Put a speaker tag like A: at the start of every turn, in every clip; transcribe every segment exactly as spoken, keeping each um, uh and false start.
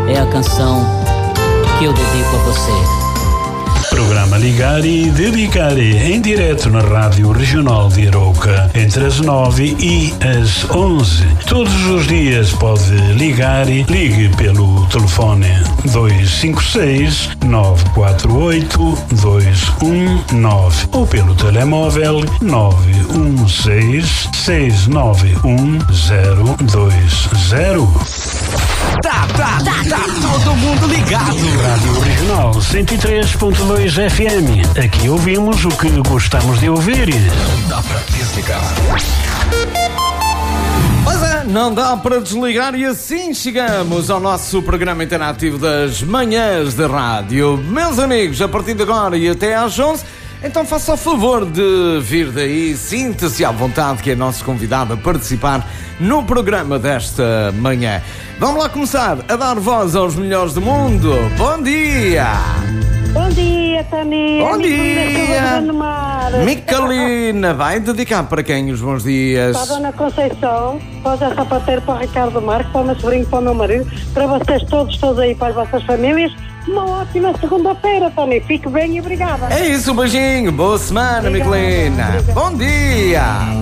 A: é a canção que eu dedico a você.
B: Programa Ligar e Dedicar em direto na Rádio Regional de Arouca, entre as nove e as onze. Todos os dias pode ligar e ligue pelo telefone dois cinco seis, nove quatro oito, dois um nove ou pelo telemóvel nove um seis, seis nove um zero dois zero.
C: Tá, tá, tá, tá todo mundo ligado.
B: Rádio Regional cento e três ponto dois F M. Aqui ouvimos o que gostamos de ouvir.
C: Não dá pra desligar.
D: Pois é, não dá para desligar e assim chegamos ao nosso programa interativo das manhãs da rádio. Meus amigos, a partir de agora e até às onze, então faça o favor de vir daí, sinta-se à vontade que é nosso convidado a participar no programa desta manhã. Vamos lá começar a dar voz aos melhores do mundo. Bom dia!
E: Bom dia, Tânia.
D: Bom dia! Micalina, vai dedicar para quem os bons dias?
E: Para a Dona Conceição, para o Zé Sapateiro, para o Ricardo Marques, para o meu sobrinho, para o meu marido, para vocês todos, todos aí, para as vossas famílias. Uma ótima segunda-feira, Tânia. Fique bem e obrigada.
D: É isso, um beijinho. Boa semana, Micalina. Bom dia!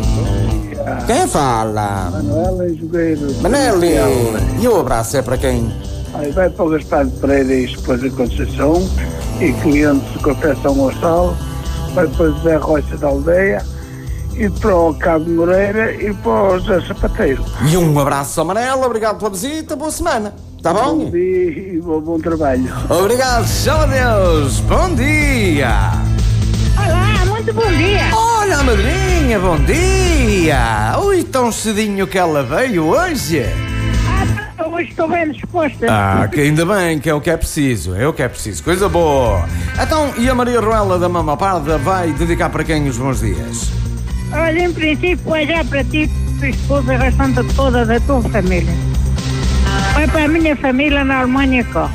D: Quem fala?
F: Manuela e Jogueiro.
D: Maneli. E o abraço é para quem?
F: Aí vai para o Gaspar Pereira e esposa Conceição e clientes do Café São Gonçalo, vai para o José Rocha da Aldeia e para o Cabo Moreira e para o José Sapateiro.
D: E um abraço ao Manela, obrigado pela visita, boa semana. Tá bom?
F: Bom dia e bom, bom trabalho.
D: Obrigado, tchau, adeus. Bom dia.
E: Olá, muito bom dia.
D: Olha a madrinha, bom dia. Ui, tão cedinho que ela veio hoje.
E: Ah, hoje estou bem disposta.
D: Ah, que ainda bem, que é o que é preciso, é o que é preciso, coisa boa. Então, e a Maria Ruela da Mama Parda vai dedicar para quem os bons dias?
E: Olha, em princípio, é já para ti, tua esposa e restante toda da tua família. Foi para a minha família na Alemanha cá.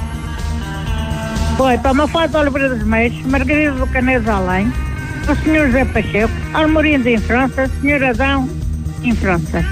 E: Foi para uma foto de Oliveira dos Meixos, Margarida do Canedo Além, o senhor José Pacheco, Almorindo em França, senhor Adão em França.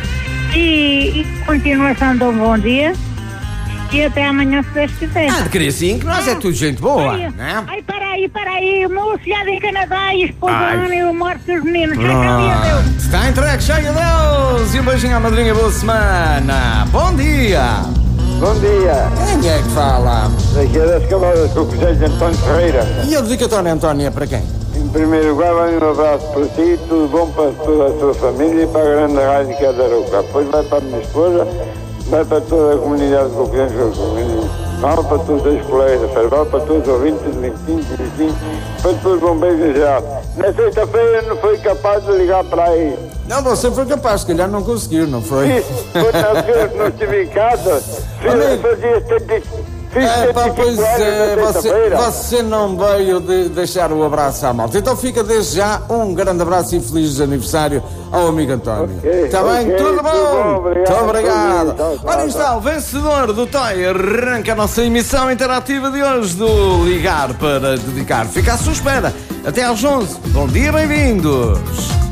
E: E, e continuação de um bom dia e até amanhã se Deus quiser.
D: Ah, de querer sim, que nós é tudo gente boa,
E: ai,
D: né?
E: Ai, peraí, peraí, o meu afilhado em Canadá e a esposa
D: Ai.
E: Ana e o morto dos meninos. Tchau,
D: Pronto.
E: e adeus.
D: Está entregue, cheio Deus. E um beijinho à madrinha, boa semana. Bom dia.
G: Bom dia,
D: Quem é que fala?
G: daqui é das Cavadas com o Conselho de António Ferreira.
D: E a dedicatória, Antónia, para quem?
G: Em primeiro lugar, vai um abraço para si, tudo bom para toda a sua família e para a grande rádio que é da Arouca. Depois vai para a minha esposa, vai para toda a comunidade de confiança, vai para todos os colegas, vai para todos os ouvintes de vinte e cinco, vinte e cinco, para todos os bombeiros em geral. Na sexta-feira não foi capaz de ligar para aí.
D: Não, você foi capaz, se calhar não conseguiu, não foi?
G: Isso, foi na vez que não estive em casa, fiz, fazia setenta
D: É, pá, pois é,
G: na
D: você,
G: sexta-feira.
D: você não veio de deixar o abraço à malta. Então fica desde já um grande abraço e feliz aniversário ao amigo António. Está
G: Ok,
D: bem?
G: ok,
D: Tudo
G: tudo
D: bom?
G: bom, obrigado,
D: Muito obrigado.
G: tudo bem, tchau,
D: Ora
G: tchau,
D: está,
G: tchau.
D: o vencedor do Toy arranca a nossa emissão interativa de hoje do Ligar para Dedicar. Fica à sua espera. Até às onze. Bom dia, bem-vindos.